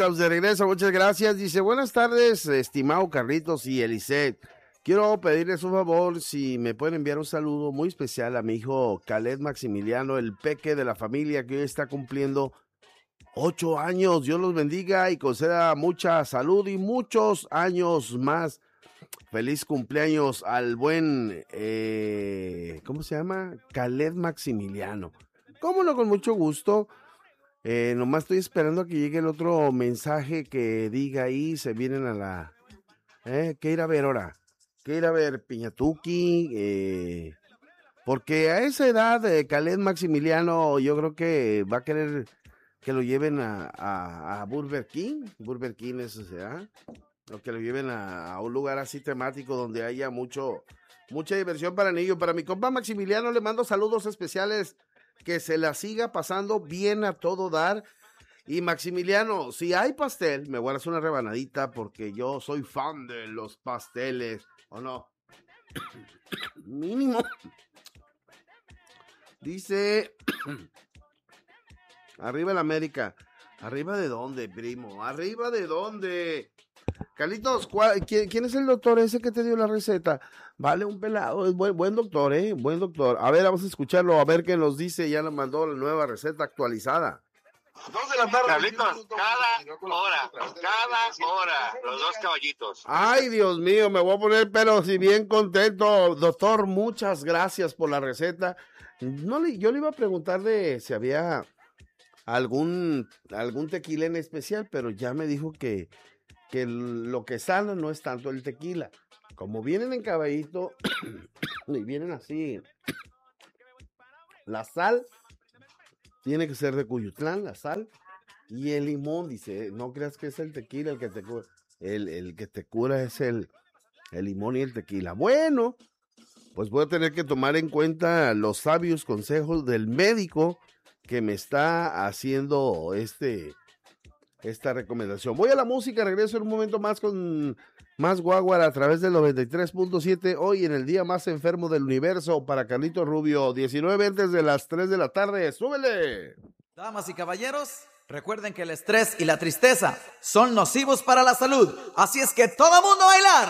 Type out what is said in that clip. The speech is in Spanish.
estamos de regreso, muchas gracias. Dice, buenas tardes, estimado Carlitos y Eliseth. Quiero pedirles un favor, si me pueden enviar un saludo muy especial a mi hijo Caled Maximiliano, el peque de la familia, que hoy está cumpliendo 8 años. Dios los bendiga y conceda mucha salud y muchos años más. Feliz cumpleaños al buen, ¿cómo se llama? Caled Maximiliano. Cómo no, con mucho gusto. Nomás estoy esperando a que llegue el otro mensaje que diga ahí, se vienen a la... ¿qué ir a ver ahora? ¿Qué ir a ver, Piñatuki? Porque a esa edad, Caled Maximiliano, yo creo que va a querer que lo lleven a Burger King. Burger King, eso será. O que lo lleven a un lugar así temático donde haya mucha diversión para niños. Para mi compa Maximiliano le mando saludos especiales. Que se la siga pasando bien a todo dar. Y Maximiliano, si hay pastel, me voy a hacer una rebanadita porque yo soy fan de los pasteles. ¿O no? Mínimo. Dice, arriba el América. ¿Arriba de dónde, primo? ¿Arriba de dónde? Carlitos, ¿quién es el doctor ese que te dio la receta? Vale, un pelado, es buen doctor, buen doctor. A ver, vamos a escucharlo, a ver qué nos dice. Ya nos mandó la nueva receta actualizada. 2 de la tarde. Carlitos, cada hora, los 2 caballitos. Ay, Dios mío, me voy a poner, pero si bien contento. Doctor, muchas gracias por la receta. Yo le iba a preguntar de si había algún tequila en especial, pero ya me dijo que lo que sana no es tanto el tequila. Como vienen en caballito y vienen así, la sal tiene que ser de Cuyutlán, la sal, y el limón, dice, no creas que es el tequila el que te cura, el que te cura es el limón y el tequila. Bueno, pues voy a tener que tomar en cuenta los sabios consejos del médico que me está haciendo esta recomendación. Voy a la música, regreso en un momento más con más Guaguara a través del 93.7, hoy en el día más enfermo del universo para Carlitos Rubio, 19 antes de las 3 de la tarde, ¡súbele! Damas y caballeros, recuerden que el estrés y la tristeza son nocivos para la salud, así es que todo mundo a bailar.